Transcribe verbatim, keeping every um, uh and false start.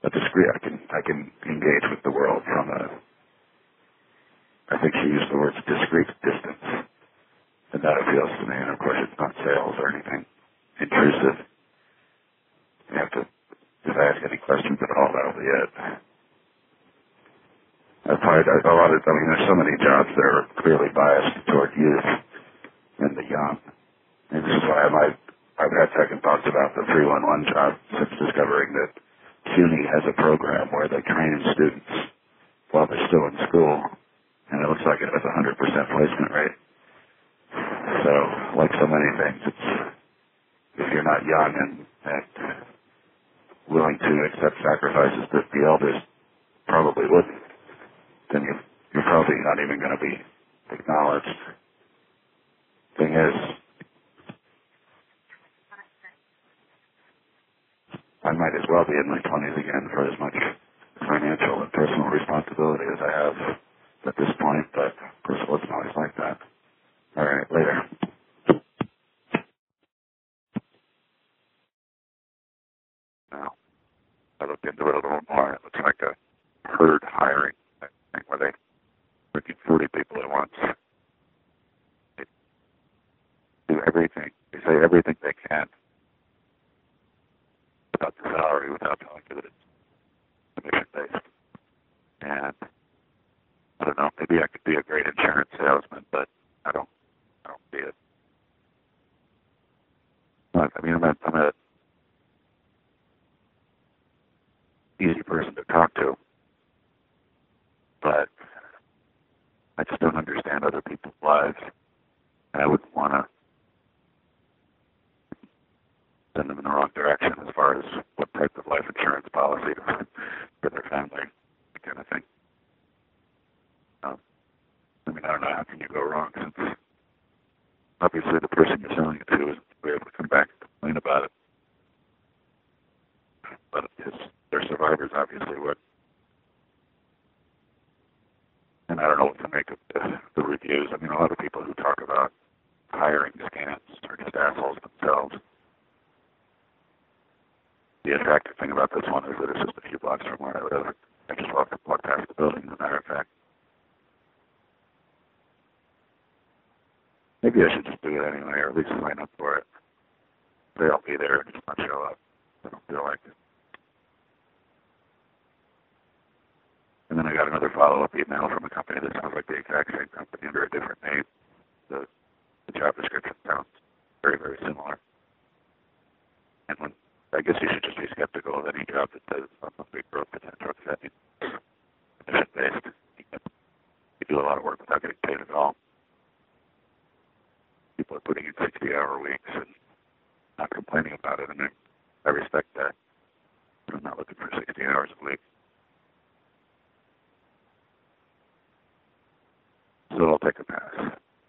a discrete, I can, I can engage with the world from a, I think she used the words discrete distance, and that appeals to me, and of course it's not sales or anything intrusive. You have to, if I ask any questions at all, that'll be it. I've tried a lot of, I mean, there's so many jobs that are clearly biased toward youth and the young. And this is why I might, I've had second thoughts about the three one one job since discovering that CUNY has a program where they train students while they're still in school, and it looks like it has a one hundred percent placement rate. So, like so many things, it's, if you're not young and, and willing to accept sacrifices that the elders probably wouldn't, then you, you're probably not even going to be acknowledged. Thing is, I might as well be in my twenties again for as much financial and personal responsibility as I have at this point, but of course it wasn't always like that. All right, later. Now, I looked into it a little more. It looks like a herd hiring thing where they bring forty people at once. They do everything. They say everything they can about the salary without telling you that it's commission-based. And I don't know, maybe I could be a great insurance salesman, but I don't, I don't see it. But, I mean, I'm a, I'm a easy person to talk to, but I just don't understand other people's lives, and I wouldn't want to send them in the wrong direction as far as what type of life insurance policy for their family, that kind of thing. Um, I mean, I don't know, how can you go wrong, since obviously the person you're selling it to is able to come back and complain about it. But his, their survivors obviously would. And I don't know what to make of the, the reviews. I mean, a lot of people who talk about hiring scams are just assholes themselves. The attractive thing about this one is that it's just a few blocks from where I live. I just walk, walk past the building, as a matter of fact. Maybe I should just do it anyway, or at least sign up for it. They'll be there and just not show up. I don't feel like it. And then I got another follow-up email from a company that sounds like the exact same company under a different name. The, the job description sounds very, very similar. And when, I guess you should just be skeptical of any job that says some big growth potential, because that means commission-based. You do a lot of work without getting paid at all. People are putting in sixty-hour weeks and not complaining about it, and I, I respect that. I'm not looking for sixty hours a week. So I'll take a pass.